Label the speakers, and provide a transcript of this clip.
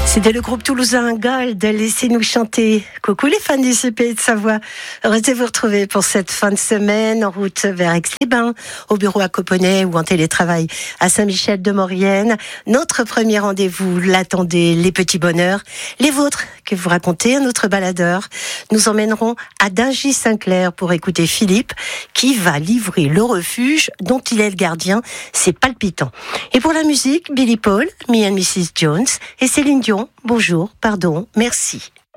Speaker 1: C'était le groupe toulousain Gold, laissez-nous chanter. Coucou les fans du CP de Savoie. Heureuse de vous retrouver pour cette fin de semaine en route vers Aix-les-Bains, au bureau à Coponnet ou en télétravail à Saint-Michel-de-Maurienne. Notre premier rendez-vous, l'attendez, les petits bonheurs, les vôtres que vous racontez à notre baladeur. Nous emmènerons à Dingy-Saint-Clair pour écouter Philippe qui va livrer le refuge dont il est le gardien. C'est palpitant. Et pour la musique, Billy Paul, Me and Mrs. Jones et Céline Dion. Bonjour, pardon, merci.